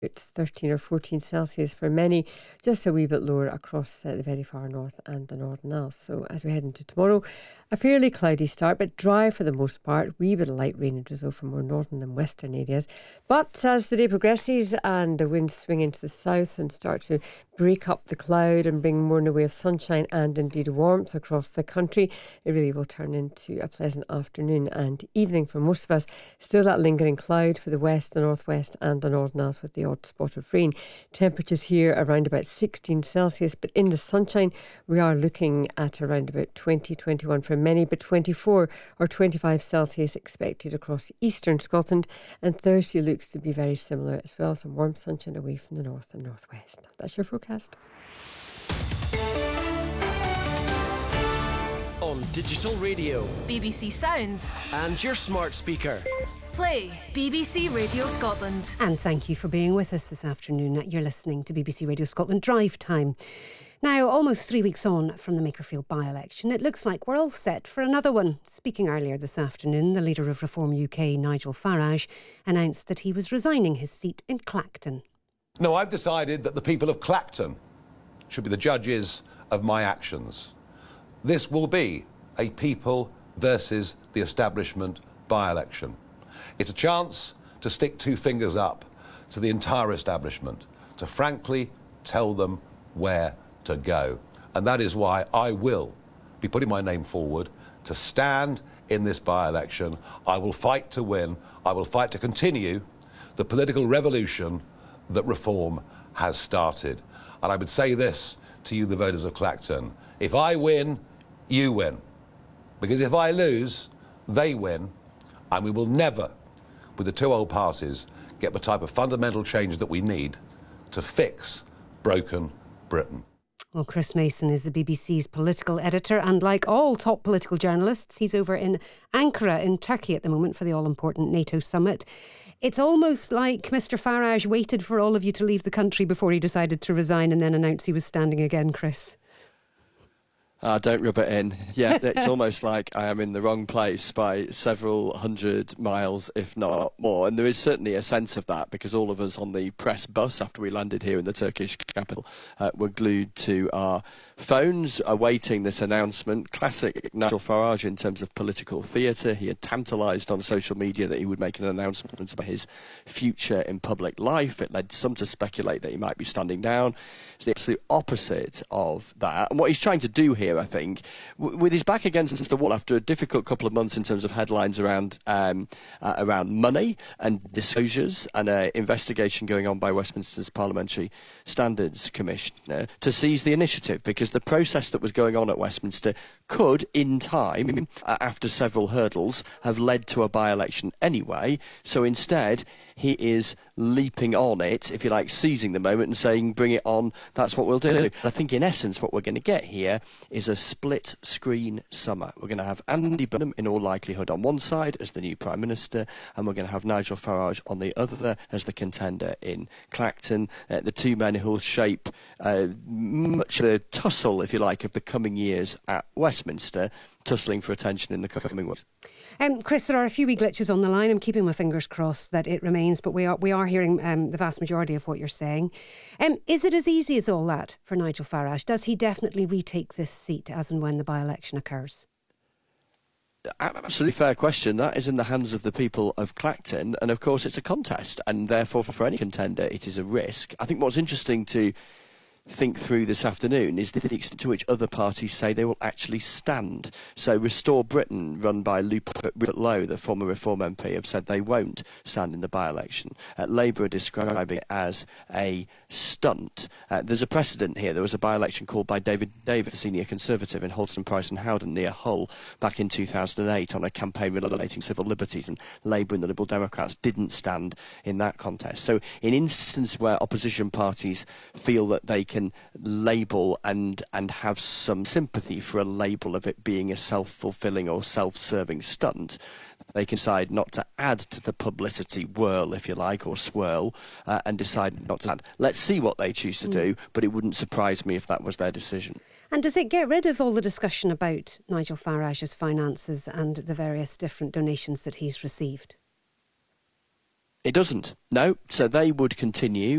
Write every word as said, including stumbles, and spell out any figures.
It's thirteen or fourteen Celsius for many, just a wee bit lower across uh, the very far north and the Northern Isles. So as we head into tomorrow, a fairly cloudy start, but dry for the most part. Wee bit of light rain and drizzle for more northern and western areas. But as the day progresses and the winds swing into the south and start to break up the cloud and bring more in the way of sunshine and indeed warmth across the country, it really will turn into a pleasant afternoon and evening for most of us. Still that lingering cloud for the west, the northwest and the Northern Isles with the odd spot of rain. Temperatures here around about sixteen Celsius, but in the sunshine we are looking at around about twenty, twenty-one for many, but twenty-four or twenty-five Celsius expected across eastern Scotland, and Thursday looks to be very similar as well. Some warm sunshine away from the north and northwest. That's your forecast. On digital radio, B B C Sounds, and your smart speaker. Play B B C Radio Scotland. And thank you for being with us this afternoon. You're listening to B B C Radio Scotland Drive Time. Now, almost three weeks on from the Makerfield by-election, it looks like we're all set for another one. Speaking earlier this afternoon, the leader of Reform U K, Nigel Farage, announced that he was resigning his seat in Clacton. No, I've decided that the people of Clacton should be the judges of my actions. This will be a people versus the establishment by-election. It's a chance to stick two fingers up to the entire establishment, to frankly tell them where to go. And that is why I will be putting my name forward to stand in this by-election. I will fight to win. I will fight to continue the political revolution that Reform has started. And I would say this to you, the voters of Clacton: if I win, you win. Because if I lose, they win, and we will never, with the two old parties, get the type of fundamental change that we need to fix broken Britain. Well, Chris Mason is the B B C's political editor, and like all top political journalists, he's over in Ankara in Turkey at the moment for the all-important NATO summit. It's almost like Mr Farage waited for all of you to leave the country before he decided to resign and then announce he was standing again, Chris. Uh, don't rub it in. Yeah, it's almost like I am in the wrong place by several hundred miles, if not more. And there is certainly a sense of that, because all of us on the press bus after we landed here in the Turkish capital uh, were glued to our phones awaiting this announcement. Classic Nigel Farage in terms of political theatre. He had tantalised on social media that he would make an announcement about his future in public life. It led some to speculate that he might be standing down. It's the absolute opposite of that. And what he's trying to do here, I think, w- with his back against the wall after a difficult couple of months in terms of headlines around um, uh, around money and disclosures and an investigation going on by Westminster's Parliamentary Standards Commissioner, to seize the initiative, because the process that was going on at Westminster could, in time, uh, after several hurdles, have led to a by-election anyway. So instead, he is leaping on it, if you like, seizing the moment and saying, bring it on, that's what we'll do. I think, in essence, what we're going to get here is a split-screen summer. We're going to have Andy Burnham, in all likelihood, on one side as the new Prime Minister, and we're going to have Nigel Farage on the other as the contender in Clacton. Uh, the two men who will shape uh, much of the tussle, if you like, of the coming years at Westminster, tussling for attention in the coming weeks. Um, Chris, there are a few wee glitches on the line. I'm keeping my fingers crossed that it remains, but we are we are hearing um, the vast majority of what you're saying. Um, is it as easy as all that for Nigel Farage? Does he definitely retake this seat as and when the by-election occurs? Absolutely fair question. That is in the hands of the people of Clacton, and of course it's a contest, and therefore for any contender it is a risk. I think what's interesting to think through this afternoon is the extent to which other parties say they will actually stand. So Restore Britain, run by Rupert Lowe, the former Reform M P, have said they won't stand in the by-election. Uh, Labour are describing it as a stunt. Uh, there's a precedent here. There was a by-election called by David Davis, a senior Conservative, in Holston, Price and Howden near Hull back in two thousand eight on a campaign relating civil liberties, and Labour and the Liberal Democrats didn't stand in that contest. So in instances where opposition parties feel that they can label and and have some sympathy for a label of it being a self-fulfilling or self-serving stunt, they can decide not to add to the publicity whirl, if you like, or swirl, uh, and decide not to add. Let's see what they choose to do, but it wouldn't surprise me if that was their decision. And does it get rid of all the discussion about Nigel Farage's finances and the various different donations that he's received? It doesn't, no. So they would continue